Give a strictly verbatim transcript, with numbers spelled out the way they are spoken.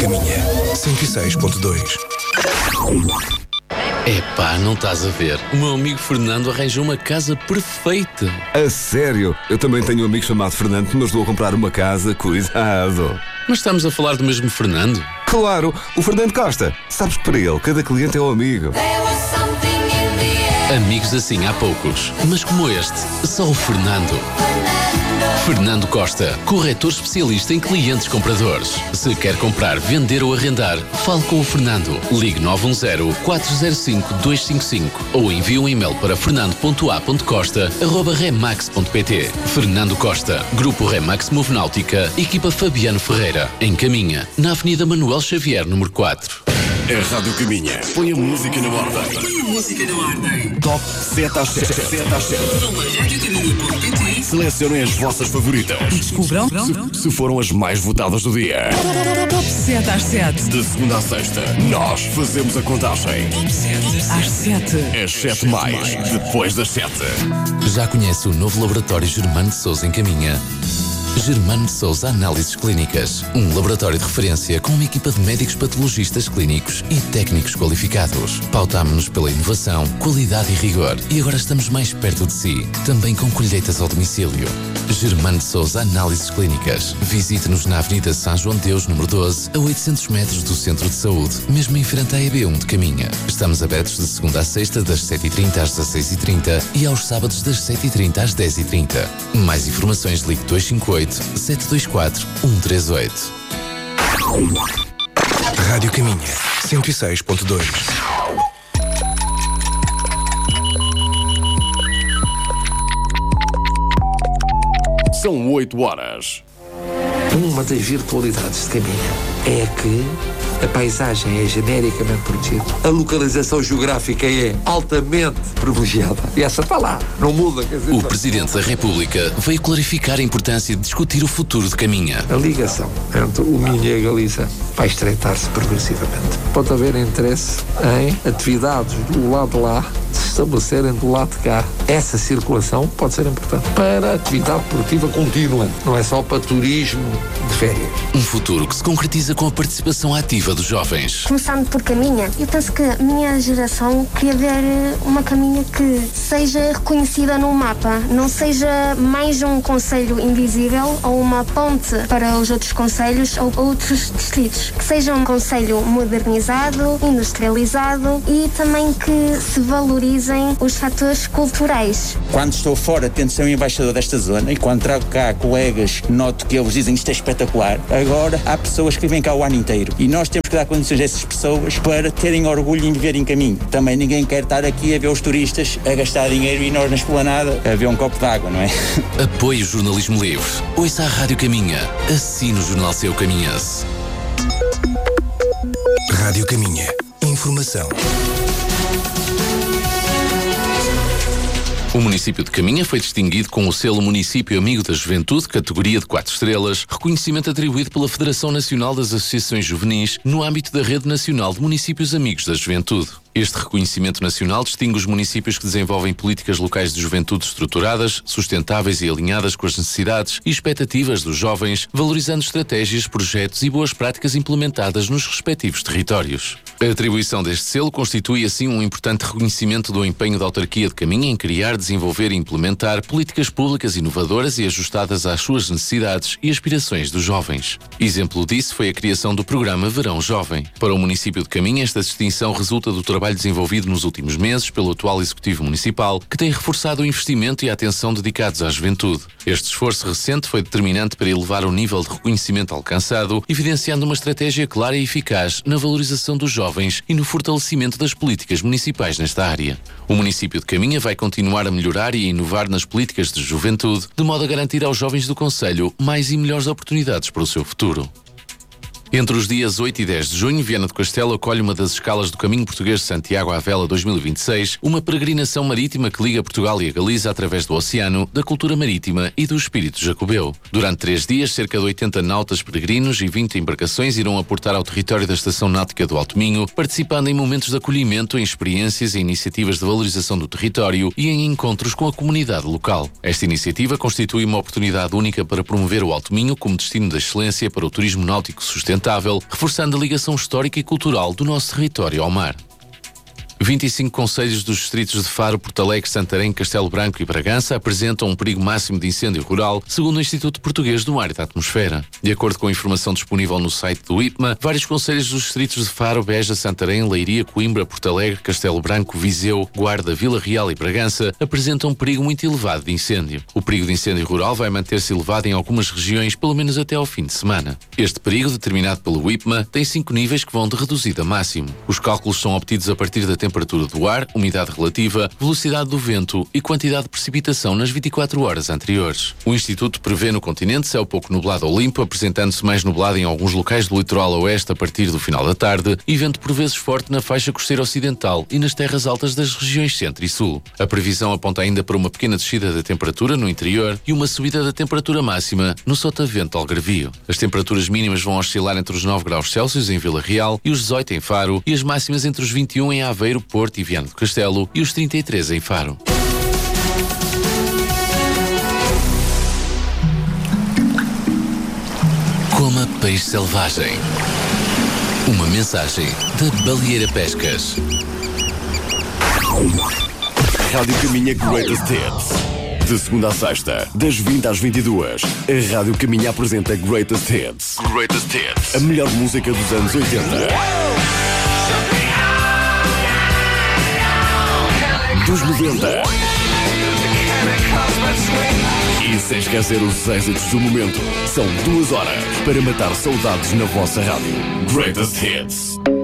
Caminha, cento e seis ponto dois. Epá, não estás a ver? O meu amigo Fernando arranjou uma casa perfeita. A sério? Eu também tenho um amigo chamado Fernando que me ajudou a comprar uma casa. Cuidado. Mas estamos a falar do mesmo Fernando? Claro, o Fernando Costa. Sabes que para ele, cada cliente é um amigo. Amigos assim há poucos, mas como este, só o Fernando. Fernando Costa, corretor especialista em clientes compradores. Se quer comprar, vender ou arrendar, fale com o Fernando. Ligue nove um zero, quatro zero cinco, dois cinco cinco ou envie um e-mail para fernando ponto a ponto costa arroba remax ponto pt. Fernando Costa, Grupo Remax Movenáutica, equipa Fabiano Ferreira, em Caminha, na Avenida Manuel Xavier, número quatro. É Rádio Caminha. Põe a música na ordem. Põe a música na ordem. Top sete às sete. sete às sete. rádio caminha ponto pt. Selecionem as vossas favoritas. E descubram Se, se foram as mais votadas do dia. Top sete às sete. De segunda à sexta, nós fazemos a contagem. Top sete às sete. As sete mais, depois das sete. Já conhece o novo laboratório Germano de Sousa em Caminha? Germano de Sousa Análises Clínicas. Um laboratório de referência com uma equipa de médicos patologistas clínicos e técnicos qualificados. Pautámo-nos pela inovação, qualidade e rigor. E agora estamos mais perto de si, também com colheitas ao domicílio. Germano de Sousa Análises Clínicas. Visite-nos na Avenida São João de Deus, número doze, a oitocentos metros do Centro de Saúde, mesmo em frente à E B um de Caminha. Estamos abertos de segunda a sexta, das sete e trinta às dezasseis e trinta e aos sábados das sete e trinta às dez e trinta. Mais informações, ligue dois cinco oito, sete dois quatro, um três oito. Rádio Caminha, cento e seis ponto dois. São oito horas. Uma das virtualidades de Caminha é que a paisagem é genericamente protegida. A localização geográfica é altamente privilegiada. E essa está lá, não muda. Quer dizer, O Presidente da República veio clarificar a importância de discutir o futuro de Caminha. a ligação entre o Minho e a Galiza vai estreitar-se progressivamente. Pode haver interesse em atividades do lado de lá se estabelecerem do lado de cá. Essa circulação pode ser importante para a atividade produtiva contínua, não é só para turismo de férias. Um futuro que se concretiza com a participação ativa dos jovens. Começando por Caminha, eu penso que a minha geração queria ver uma Caminha que seja reconhecida no mapa, não seja mais um concelho invisível ou uma ponte para os outros concelhos ou outros distritos. Que seja um concelho modernizado, industrializado e também que se valorizem os fatores culturais. Quando estou fora, tento ser um embaixador desta zona e quando trago cá colegas, noto que eles dizem isto é espetacular. Agora, há pessoas que vêm cá o ano inteiro e nós temos que dar condições a essas pessoas para terem orgulho em viver em Caminho. Também ninguém quer estar aqui a ver os turistas a gastar dinheiro e nós na esplanada a ver um copo de água, não é? Apoie o jornalismo livre. Ouça a Rádio Caminha. Assine o Jornal Seu Caminhense. Rádio Caminha. Informação. O município de Caminha foi distinguido com o selo Município Amigo da Juventude, categoria de quatro estrelas, reconhecimento atribuído pela Federação Nacional das Associações Juvenis no âmbito da Rede Nacional de Municípios Amigos da Juventude. Este reconhecimento nacional distingue os municípios que desenvolvem políticas locais de juventude estruturadas, sustentáveis e alinhadas com as necessidades e expectativas dos jovens, valorizando estratégias, projetos e boas práticas implementadas nos respectivos territórios. A atribuição deste selo constitui assim um importante reconhecimento do empenho da autarquia de Caminha em criar, desenvolver e implementar políticas públicas inovadoras e ajustadas às suas necessidades e aspirações dos jovens. Exemplo disso foi a criação do programa Verão Jovem. Para o município de Caminha, esta distinção resulta do trabalho desenvolvido nos últimos meses pelo atual Executivo Municipal, que tem reforçado o investimento e a atenção dedicados à juventude. Este esforço recente foi determinante para elevar o nível de reconhecimento alcançado, evidenciando uma estratégia clara e eficaz na valorização dos jovens e no fortalecimento das políticas municipais nesta área. O município de Caminha vai continuar a melhorar e a inovar nas políticas de juventude, de modo a garantir aos jovens do concelho mais e melhores oportunidades para o seu futuro. Entre os dias oito e dez de junho, Viana do Castelo acolhe uma das escalas do Caminho Português de Santiago à Vela dois mil e vinte e seis, uma peregrinação marítima que liga Portugal e a Galiza através do oceano, da cultura marítima e do espírito jacobeu. Durante três dias, cerca de oitenta nautas peregrinos e vinte embarcações irão aportar ao território da Estação Náutica do Alto Minho, participando em momentos de acolhimento, em experiências e iniciativas de valorização do território e em encontros com a comunidade local. Esta iniciativa constitui uma oportunidade única para promover o Alto Minho como destino de excelência para o turismo náutico sustentável sustentável, reforçando a ligação histórica e cultural do nosso território ao mar. vinte e cinco concelhos dos distritos de Faro, Porto Alegre, Santarém, Castelo Branco e Bragança apresentam um perigo máximo de incêndio rural, segundo o Instituto Português do Mar e da Atmosfera. De acordo com a informação disponível no site do I P M A, vários concelhos dos distritos de Faro, Beja, Santarém, Leiria, Coimbra, Porto Alegre, Castelo Branco, Viseu, Guarda, Vila Real e Bragança apresentam um perigo muito elevado de incêndio. O perigo de incêndio rural vai manter-se elevado em algumas regiões, pelo menos até ao fim de semana. Este perigo, determinado pelo I P M A, tem cinco níveis que vão de reduzido a máximo. Os cálculos são obtidos a partir da temperatura do ar, umidade relativa, velocidade do vento e quantidade de precipitação nas vinte e quatro horas anteriores. O Instituto prevê no continente céu pouco nublado ou limpo, apresentando-se mais nublado em alguns locais do litoral oeste a partir do final da tarde e vento por vezes forte na faixa costeira ocidental e nas terras altas das regiões centro e sul. A previsão aponta ainda para uma pequena descida da temperatura no interior e uma subida da temperatura máxima no sotavento algarvio. As temperaturas mínimas vão oscilar entre os nove graus Celsius em Vila Real e os dezoito em Faro e as máximas entre os vinte e um em Aveiro, Porto e Viana do Castelo e os trinta e três em Faro. Coma peixe selvagem. Uma mensagem da Baleeira Pescas. Rádio Caminha Greatest Hits. De segunda a sexta, das vinte às vinte e duas, a Rádio Caminha apresenta Greatest Hits. Greatest Hits. A melhor música dos anos oitenta. Dos noventa. E sem esquecer os êxitos do momento. São duas horas para matar saudades na vossa rádio. Greatest Hits.